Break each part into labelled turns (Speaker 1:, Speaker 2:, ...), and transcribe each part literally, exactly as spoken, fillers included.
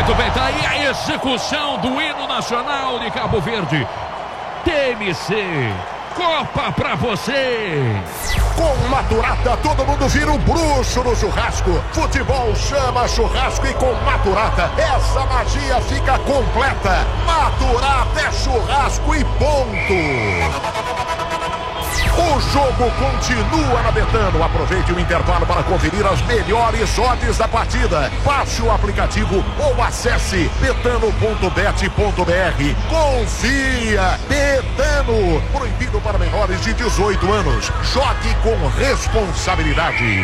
Speaker 1: Muito bem, tá aí a execução do hino nacional de Cabo Verde. T M C, Copa pra você.
Speaker 2: Com Maturata, todo mundo vira um bruxo no churrasco. Futebol chama churrasco e com Maturata, essa magia fica completa. Maturata é churrasco e ponto. O jogo continua na Betano. Aproveite o intervalo para conferir as melhores odds da partida. Baixe o aplicativo ou acesse betano ponto bet ponto br. Confia! Betano! Proibido para menores de dezoito anos. Jogue com responsabilidade.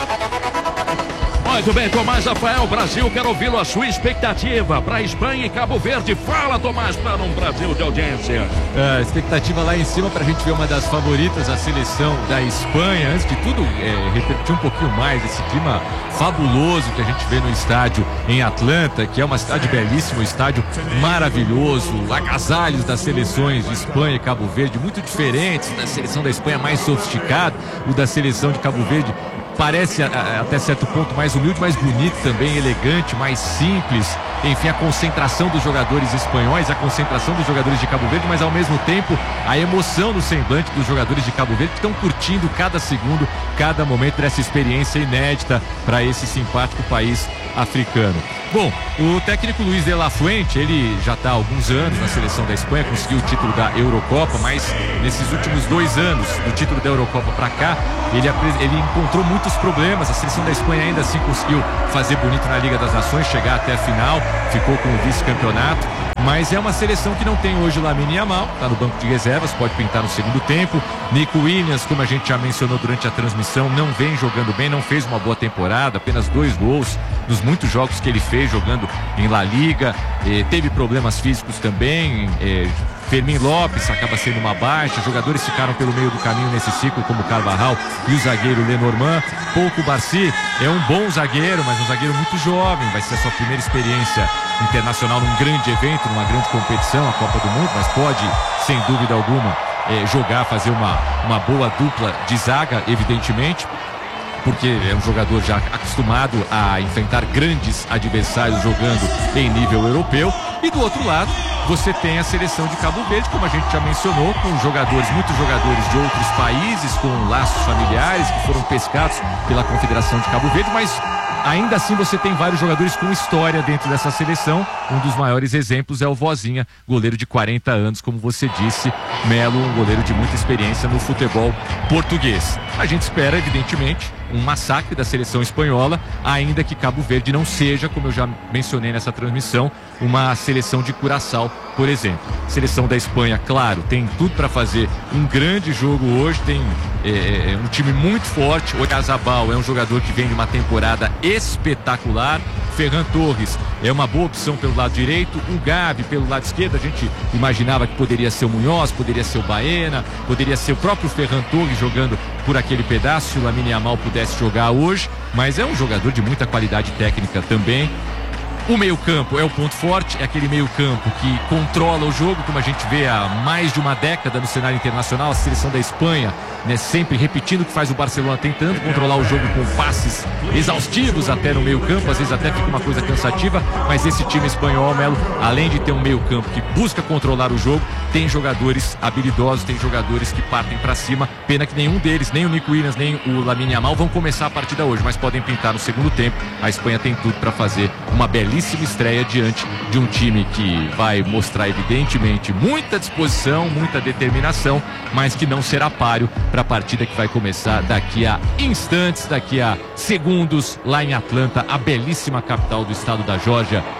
Speaker 1: Muito bem, Tomás Rafael, Brasil, quero ouvi-lo, a sua expectativa para Espanha e Cabo Verde. Fala, Tomás, para um Brasil de audiência.
Speaker 3: É, expectativa lá em cima para a gente ver uma das favoritas, a seleção da Espanha. Antes de tudo, é, repetir um pouquinho mais esse clima fabuloso que a gente vê no estádio em Atlanta, que é uma cidade belíssima, um estádio maravilhoso, agasalhos das seleções de Espanha e Cabo Verde, muito diferentes. Da seleção da Espanha mais sofisticado, o da seleção de Cabo Verde parece a, a, até certo ponto mais humilde, mais bonito também, elegante, mais simples. Enfim, a concentração dos jogadores espanhóis, a concentração dos jogadores de Cabo Verde, mas ao mesmo tempo a emoção no semblante dos jogadores de Cabo Verde que estão curtindo cada segundo, cada momento dessa experiência inédita para esse simpático país africano. Bom, o técnico Luis de la Fuente, ele já está há alguns anos na seleção da Espanha, conseguiu o título da Eurocopa, mas nesses últimos dois anos do título da Eurocopa para cá, ele, ele encontrou muitos problemas. A seleção da Espanha ainda assim conseguiu fazer bonito na Liga das Nações, chegar até a final, ficou com o vice-campeonato, mas é uma seleção que não tem hoje Lamine Yamal, está no banco de reservas, pode pintar no segundo tempo. Nico Williams, como a gente já mencionou durante a transmissão, não vem jogando bem, não fez uma boa temporada, apenas dois gols nos muitos jogos que ele fez jogando em La Liga, eh, teve problemas físicos também. eh, Fermin Lopes acaba sendo uma baixa, jogadores ficaram pelo meio do caminho nesse ciclo, como Carvajal e o zagueiro Lenormand. Pouco Barsi é um bom zagueiro, mas um zagueiro muito jovem, vai ser a sua primeira experiência internacional num grande evento, numa grande competição, a Copa do Mundo, mas pode, sem dúvida alguma, é, jogar, fazer uma, uma boa dupla de zaga, evidentemente, porque é um jogador já acostumado a enfrentar grandes adversários jogando em nível europeu. E do outro lado, você tem a seleção de Cabo Verde, como a gente já mencionou, com jogadores, muitos jogadores de outros países, com laços familiares que foram pescados pela Confederação de Cabo Verde, mas ainda assim você tem vários jogadores com história dentro dessa seleção. Um dos maiores exemplos é o Vozinha, goleiro de quarenta anos, como você disse, Melo, um goleiro de muita experiência no futebol português. A gente espera, evidentemente, um massacre da seleção espanhola, ainda que Cabo Verde não seja, como eu já mencionei nessa transmissão, uma seleção de Curaçao, por exemplo. Seleção da Espanha, claro, tem tudo para fazer um grande jogo hoje, tem é, um time muito forte. O Oyarzabal é um jogador que vem de uma temporada espetacular. Ferran Torres é uma boa opção pelo lado direito. O Gavi pelo lado esquerdo, a gente imaginava que poderia ser o Munhoz, poderia ser o Baena, poderia ser o próprio Ferran Torres jogando por aquele pedaço, se o Lamine Yamal pudesse jogar hoje, mas é um jogador de muita qualidade técnica também. O meio-campo é o ponto forte, é aquele meio-campo que controla o jogo, como a gente vê há mais de uma década no cenário internacional. A seleção da Espanha, né, sempre repetindo o que faz o Barcelona, tentando controlar o jogo com passes exaustivos até no meio-campo, às vezes até fica uma coisa cansativa, mas esse time espanhol, Melo, além de ter um meio-campo que busca controlar o jogo, tem jogadores habilidosos, tem jogadores que partem para cima. Pena que nenhum deles, nem o Nico Williams, nem o Lamine Yamal vão começar a partida hoje, mas podem pintar no segundo tempo. A Espanha tem tudo para fazer uma belíssima estreia diante de um time que vai mostrar evidentemente muita disposição, muita determinação, mas que não será páreo para a partida que vai começar daqui a instantes, daqui a segundos, lá em Atlanta, a belíssima capital do estado da Geórgia.